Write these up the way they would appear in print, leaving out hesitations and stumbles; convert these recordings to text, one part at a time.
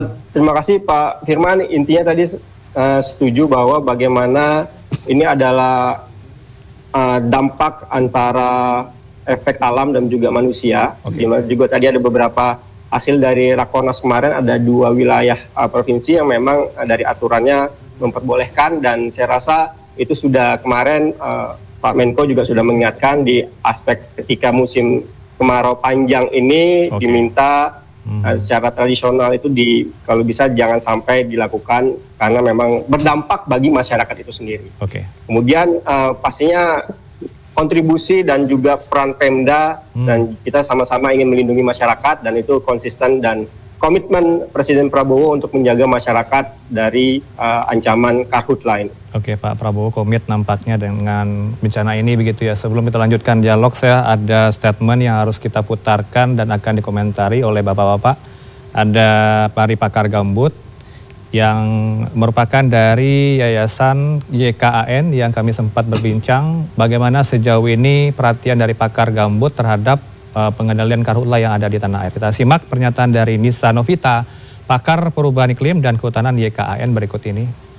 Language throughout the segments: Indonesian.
Terima kasih Pak Firman. Intinya tadi setuju bahwa bagaimana ini adalah dampak antara efek alam dan juga manusia. Juga tadi ada beberapa hasil dari Rakornas kemarin, ada 2 wilayah provinsi yang memang dari aturannya memperbolehkan, dan saya rasa itu sudah kemarin Pak Menko juga sudah mengingatkan di aspek ketika musim kemarau panjang ini diminta secara tradisional itu kalau bisa jangan sampai dilakukan karena memang berdampak bagi masyarakat itu sendiri. Kemudian pastinya kontribusi dan juga peran Pemda dan kita sama-sama ingin melindungi masyarakat, dan itu konsisten dan komitmen Presiden Prabowo untuk menjaga masyarakat dari ancaman karhutla ini. Oke, Pak Prabowo komit nampaknya dengan bencana ini begitu ya. Sebelum kita lanjutkan dialog, saya ada statement yang harus kita putarkan dan akan dikomentari oleh Bapak-Bapak. Ada Pari Pakar Gambut yang merupakan dari Yayasan YKAN yang kami sempat berbincang bagaimana sejauh ini perhatian dari Pakar Gambut terhadap pengendalian karhutla yang ada di tanah air. Kita simak pernyataan dari Nisa Novita, Pakar Perubahan Iklim dan Kehutanan YKAN berikut ini.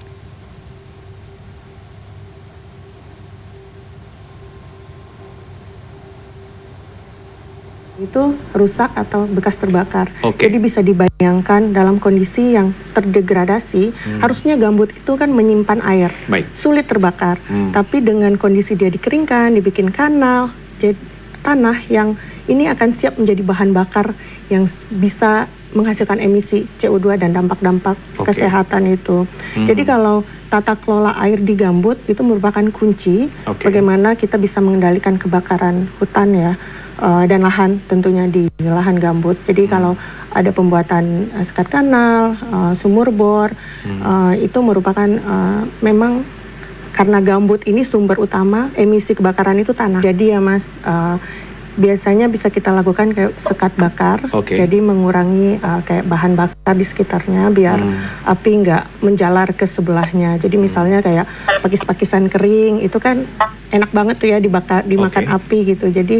Itu rusak atau bekas terbakar. Jadi bisa dibayangkan dalam kondisi yang terdegradasi, harusnya gambut itu kan menyimpan air, sulit terbakar. Tapi dengan kondisi dia dikeringkan, dibikin kanal, jadi tanah yang ini akan siap menjadi bahan bakar yang bisa menghasilkan emisi CO2 dan dampak-dampak kesehatan itu. Jadi kalau tata kelola air di gambut itu merupakan kunci bagaimana kita bisa mengendalikan kebakaran hutan ya. Dan lahan tentunya di lahan gambut. Jadi kalau ada pembuatan sekat kanal, sumur bor, itu merupakan memang karena gambut ini sumber utama emisi kebakaran itu tanah. Jadi ya Mas, biasanya bisa kita lakukan kayak sekat bakar, jadi mengurangi kayak bahan bakar di sekitarnya biar api nggak menjalar ke sebelahnya. Jadi misalnya kayak pakis-pakisan kering itu kan enak banget tuh ya dimakan api gitu. Jadi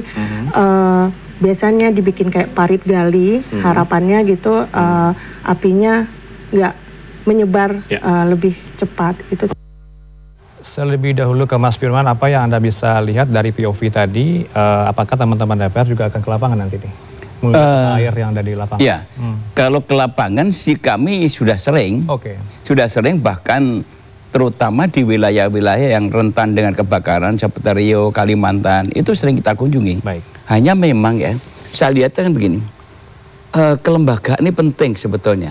biasanya dibikin kayak parit gali, harapannya gitu apinya nggak menyebar lebih cepat. Itu. Selebih dahulu ke Mas Firman, apa yang Anda bisa lihat dari POV tadi? Apakah teman-teman DPR juga akan ke lapangan nanti nih? Melihat air yang ada di lapangan. Iya, kalau ke lapangan sih kami sudah sering. Sudah sering, bahkan terutama di wilayah-wilayah yang rentan dengan kebakaran seperti Riau, Kalimantan, itu sering kita kunjungi. Hanya memang ya, saya lihat kan begini, kelembagaan ini penting sebetulnya.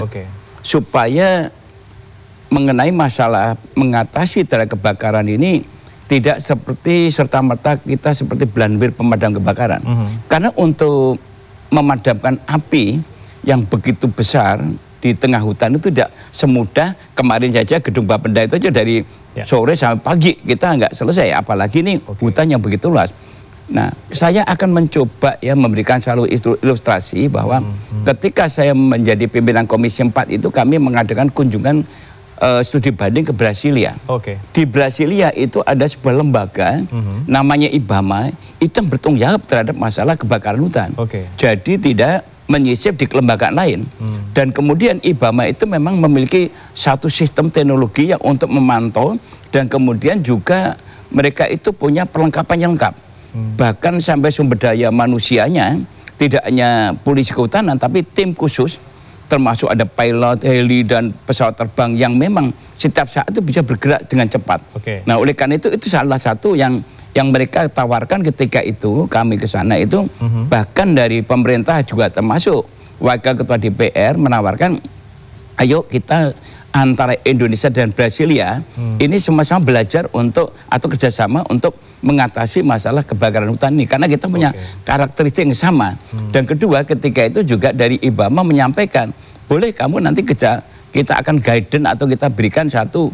Supaya mengenai masalah mengatasi terhadap kebakaran ini tidak seperti serta-merta kita seperti belanbir pemadam kebakaran. Karena untuk memadamkan api yang begitu besar di tengah hutan itu tidak semudah. Kemarin saja Gedung Bapenda itu aja dari sore sampai pagi kita nggak selesai, apalagi ini hutan yang begitu luas. Nah, saya akan mencoba ya memberikan selalu ilustrasi bahwa ketika saya menjadi pimpinan Komisi 4 itu kami mengadakan kunjungan studi banding ke Brasilia. Di Brasilia itu ada sebuah lembaga namanya IBAMA, itu yang bertanggung jawab terhadap masalah kebakaran hutan. Jadi tidak menyisip di kelembagaan lain. Dan kemudian IBAMA itu memang memiliki satu sistem teknologi yang untuk memantau, dan kemudian juga mereka itu punya perlengkapan yang lengkap. Bahkan sampai sumber daya manusianya tidak hanya polisi kehutanan, tapi tim khusus termasuk ada pilot, heli, dan pesawat terbang yang memang setiap saat itu bisa bergerak dengan cepat. Nah, oleh karena itu salah satu yang mereka tawarkan ketika itu kami ke sana itu, bahkan dari pemerintah juga termasuk Wakil Ketua DPR menawarkan, ayo kita antara Indonesia dan Brasilia ini sama-sama belajar untuk atau kerjasama untuk mengatasi masalah kebakaran hutan ini, karena kita punya karakteristik yang sama. Dan kedua, ketika itu juga dari IBAMA menyampaikan, boleh kamu nanti kita akan guidance atau kita berikan satu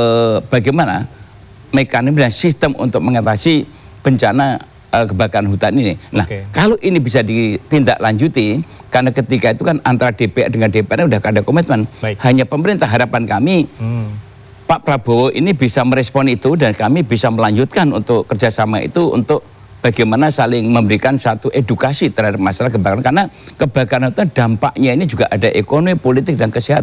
bagaimana mekanisme dan sistem untuk mengatasi bencana kebakaran hutan ini. Nah, kalau ini bisa ditindaklanjuti, karena ketika itu kan antara DPR dengan DPR udah ada komitmen. Hanya pemerintah, harapan kami Pak Prabowo ini bisa merespon itu dan kami bisa melanjutkan untuk kerjasama itu untuk bagaimana saling memberikan satu edukasi terhadap masalah kebakaran, karena kebakaran itu dampaknya ini juga ada ekonomi, politik, dan kesehatan.